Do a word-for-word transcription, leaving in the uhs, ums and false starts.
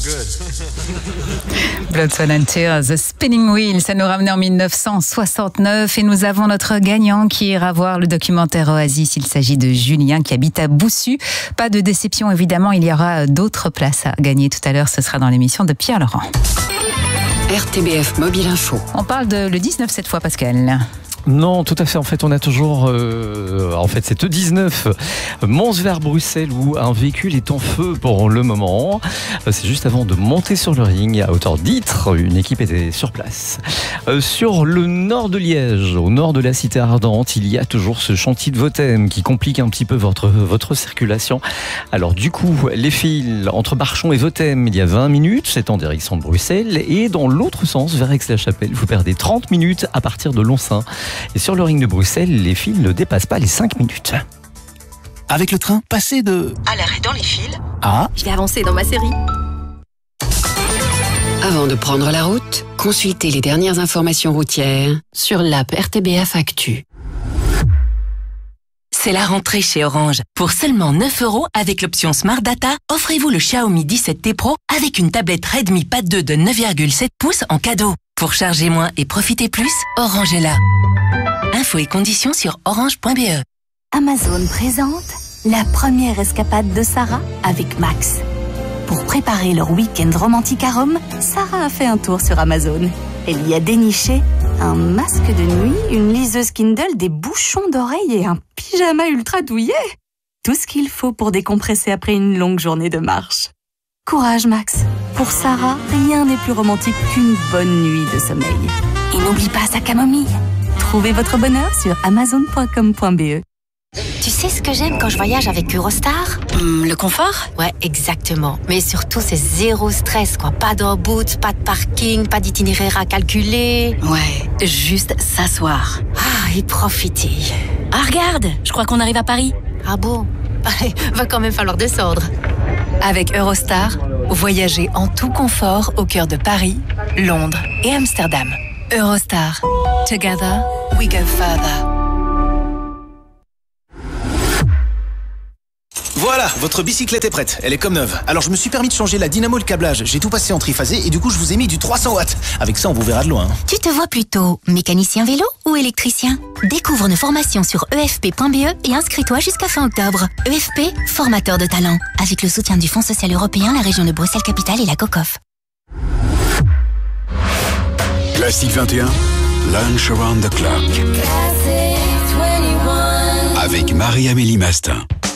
Blood, Sweat and Tears, The Spinning Wheel, ça nous ramenait en mille neuf cent soixante-neuf et nous avons notre gagnant qui ira voir le documentaire Oasis. Il s'agit de Julien qui habite à Boussu. Pas de déception évidemment, il y aura d'autres places à gagner tout à l'heure. Ce sera dans l'émission de Pierre Laurent. R T B F Mobile Info. On parle de le dix-neuf cette fois, Pascal. Non, tout à fait. En fait, on a toujours... Euh, en fait, c'est E dix-neuf, Mons vers Bruxelles, où un véhicule est en feu pour le moment. C'est juste avant de monter sur le ring, à hauteur d'Ytre. Une équipe était sur place. Euh, sur le nord de Liège, au nord de la cité ardente, il y a toujours ce chantier de Votem qui complique un petit peu votre, votre circulation. Alors, du coup, les fils entre Barchon et Votem, il y a vingt minutes, c'est en direction de Bruxelles. Et dans l'autre sens, vers Aix-la-Chapelle, vous perdez trente minutes à partir de Lonsin. Et sur le ring de Bruxelles, les fils ne dépassent pas les cinq minutes. Avec le train, passez de... à l'arrêt dans les fils. Ah, Je vais avancer dans ma série. Avant de prendre la route, consultez les dernières informations routières sur l'app R T B F Actu. C'est la rentrée chez Orange. Pour seulement neuf euros avec l'option Smart Data, offrez-vous le Xiaomi dix-sept T Pro avec une tablette Redmi Pad deux de neuf virgule sept pouces en cadeau. Pour charger moins et profiter plus, Orange est là. Infos et conditions sur orange point b e. Amazon présente la première escapade de Sarah avec Max. Pour préparer leur week-end romantique à Rome, Sarah a fait un tour sur Amazon. Elle y a déniché un masque de nuit, une liseuse Kindle, des bouchons d'oreilles et un pyjama ultra douillet. Tout ce qu'il faut pour décompresser après une longue journée de marche. Courage Max. Pour Sarah, rien n'est plus romantique qu'une bonne nuit de sommeil. Et n'oublie pas sa camomille. Trouvez votre bonheur sur amazon point com point b e. Tu sais ce que j'aime quand je voyage avec Eurostar? Hum, le confort? Ouais, exactement. Mais surtout, c'est zéro stress, quoi. Pas d'embout, pas de parking, pas d'itinéraire à calculer. Ouais, juste s'asseoir. Ah, et profiter. Ah, regarde, je crois qu'on arrive à Paris. Ah bon? Allez, va quand même falloir descendre. Avec Eurostar, voyagez en tout confort au cœur de Paris, Londres et Amsterdam. Eurostar. Together, we go further. voilà, votre bicyclette est prête. Elle est comme neuve. Alors je me suis permis de changer la dynamo et le câblage. J'ai tout passé en triphasé et du coup je vous ai mis du trois cents watts. Avec ça on vous verra de loin. Tu te vois plutôt mécanicien vélo ou électricien? Découvre nos formations sur e f p point b e et inscris-toi jusqu'à fin octobre. E F P, formateur de talent. Avec le soutien du Fonds social européen, la région de Bruxelles-Capitale et la COCOF. Classique vingt et un, Lunch Around the Clock. Avec Marie-Amélie Mastin.